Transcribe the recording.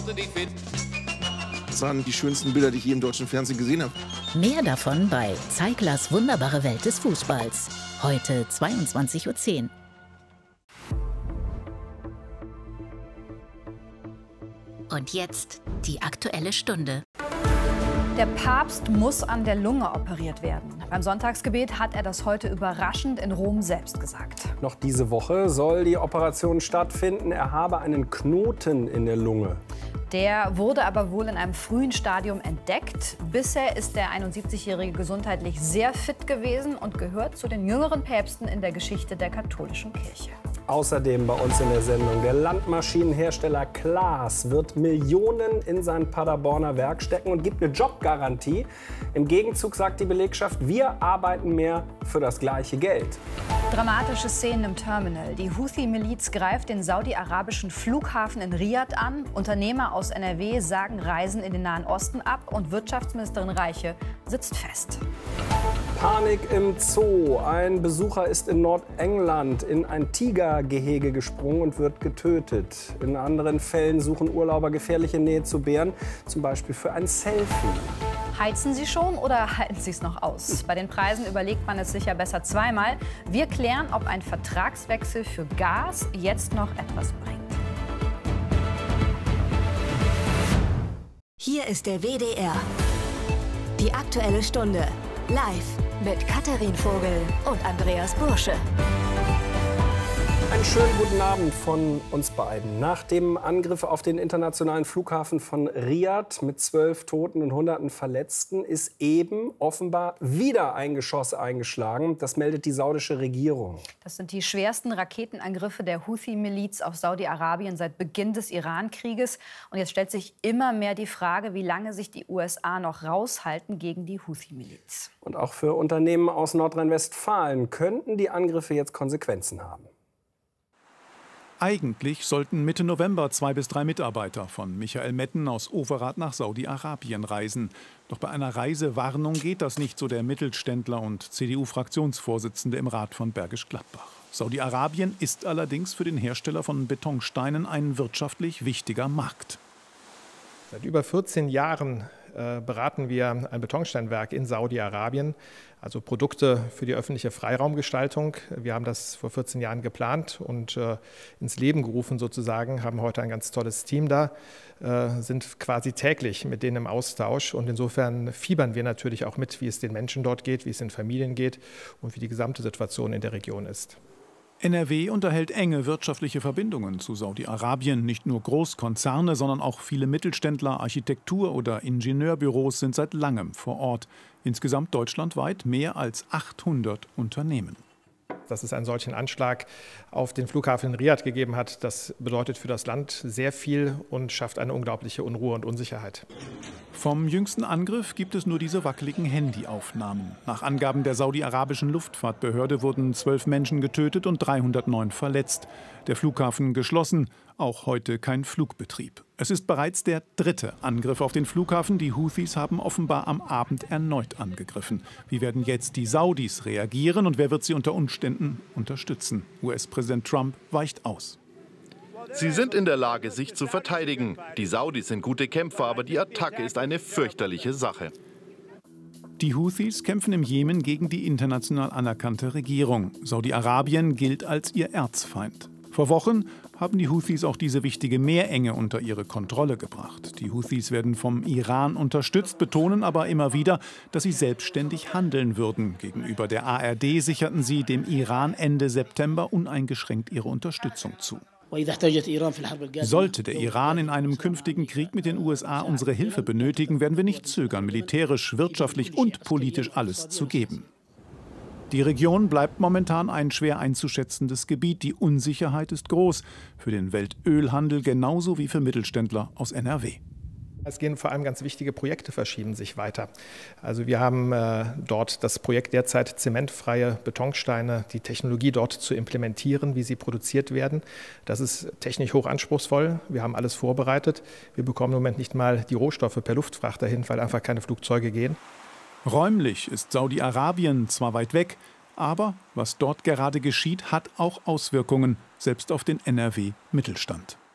Das waren die schönsten Bilder, die ich je im deutschen Fernsehen gesehen habe. Mehr davon bei Zeiglers wunderbare Welt des Fußballs. Heute 22:10 Uhr. Und jetzt die Aktuelle Stunde. Der Papst muss an der Lunge operiert werden. Beim Sonntagsgebet hat er das heute überraschend in Rom selbst gesagt. Noch diese Woche soll die Operation stattfinden. Er habe einen Knoten in der Lunge. Der wurde aber wohl in einem frühen Stadium entdeckt. Bisher ist der 71-Jährige gesundheitlich sehr fit gewesen und gehört zu den jüngeren Päpsten in der Geschichte der katholischen Kirche. Außerdem bei uns in der Sendung: Der Landmaschinenhersteller Klaas wird Millionen in sein Paderborner Werk stecken und gibt eine Jobgarantie. Im Gegenzug sagt die Belegschaft, wir arbeiten mehr für das gleiche Geld. Dramatische Szenen im Terminal. Die Houthi-Miliz greift den saudi-arabischen Flughafen in Riad an. Unternehmer aus NRW sagen Reisen in den Nahen Osten ab und Wirtschaftsministerin Reiche sitzt fest. Panik im Zoo. Ein Besucher ist in Nordengland in ein Tigergehege gesprungen und wird getötet. In anderen Fällen suchen Urlauber gefährliche Nähe zu Bären, zum Beispiel für ein Selfie. Heizen Sie schon oder halten Sie es noch aus? Bei den Preisen überlegt man es sicher besser zweimal. Wir klären, ob ein Vertragswechsel für Gas jetzt noch etwas bringt. Hier ist der WDR. Die Aktuelle Stunde. Live mit Katharin Vogel und Andreas Bursche. Einen schönen guten Abend von uns beiden. Nach dem Angriff auf den internationalen Flughafen von Riad mit 12 Toten und Hunderten Verletzten ist eben offenbar wieder ein Geschoss eingeschlagen. Das meldet die saudische Regierung. Das sind die schwersten Raketenangriffe der Houthi-Miliz auf Saudi-Arabien seit Beginn des Iran-Krieges. Und jetzt stellt sich immer mehr die Frage, wie lange sich die USA noch raushalten gegen die Houthi-Miliz. Und auch für Unternehmen aus Nordrhein-Westfalen könnten die Angriffe jetzt Konsequenzen haben. Eigentlich sollten Mitte November 2 bis 3 Mitarbeiter von Michael Metten aus Overath nach Saudi-Arabien reisen. Doch bei einer Reisewarnung geht das nicht, so der Mittelständler und CDU-Fraktionsvorsitzende im Rat von Bergisch Gladbach. Saudi-Arabien ist allerdings für den Hersteller von Betonsteinen ein wirtschaftlich wichtiger Markt. Seit über 14 Jahren beraten wir ein Betonsteinwerk in Saudi-Arabien, also Produkte für die öffentliche Freiraumgestaltung. Wir haben das vor 14 Jahren geplant und ins Leben gerufen sozusagen, haben heute ein ganz tolles Team da, sind quasi täglich mit denen im Austausch und insofern fiebern wir natürlich auch mit, wie es den Menschen dort geht, wie es den Familien geht und wie die gesamte Situation in der Region ist. NRW unterhält enge wirtschaftliche Verbindungen zu Saudi-Arabien. Nicht nur Großkonzerne, sondern auch viele Mittelständler, Architektur- oder Ingenieurbüros sind seit langem vor Ort. Insgesamt deutschlandweit mehr als 800 Unternehmen. Dass es einen solchen Anschlag auf den Flughafen in Riad gegeben hat, das bedeutet für das Land sehr viel und schafft eine unglaubliche Unruhe und Unsicherheit. Vom jüngsten Angriff gibt es nur diese wackeligen Handyaufnahmen. Nach Angaben der saudi-arabischen Luftfahrtbehörde wurden 12 Menschen getötet und 309 verletzt. Der Flughafen geschlossen, auch heute kein Flugbetrieb. Es ist bereits der 3. Angriff auf den Flughafen. Die Houthis haben offenbar am Abend erneut angegriffen. Wie werden jetzt die Saudis reagieren und wer wird sie unter Umständen unterstützen? US-Präsident Trump weicht aus. Sie sind in der Lage, sich zu verteidigen. Die Saudis sind gute Kämpfer, aber die Attacke ist eine fürchterliche Sache. Die Houthis kämpfen im Jemen gegen die international anerkannte Regierung. Saudi-Arabien gilt als ihr Erzfeind. Vor Wochen haben die Houthis auch diese wichtige Meerenge unter ihre Kontrolle gebracht. Die Houthis werden vom Iran unterstützt, betonen aber immer wieder, dass sie selbstständig handeln würden. Gegenüber der ARD sicherten sie dem Iran Ende September uneingeschränkt ihre Unterstützung zu. Sollte der Iran in einem künftigen Krieg mit den USA unsere Hilfe benötigen, werden wir nicht zögern, militärisch, wirtschaftlich und politisch alles zu geben. Die Region bleibt momentan ein schwer einzuschätzendes Gebiet. Die Unsicherheit ist groß für den Weltölhandel genauso wie für Mittelständler aus NRW. Es gehen vor allem ganz wichtige Projekte, verschieben sich weiter. Also wir haben dort das Projekt derzeit zementfreie Betonsteine, die Technologie dort zu implementieren, wie sie produziert werden. Das ist technisch hoch anspruchsvoll. Wir haben alles vorbereitet. Wir bekommen im Moment nicht mal die Rohstoffe per Luftfracht dahin, weil einfach keine Flugzeuge gehen. Räumlich ist Saudi-Arabien zwar weit weg, aber was dort gerade geschieht, hat auch Auswirkungen, selbst auf den NRW-Mittelstand.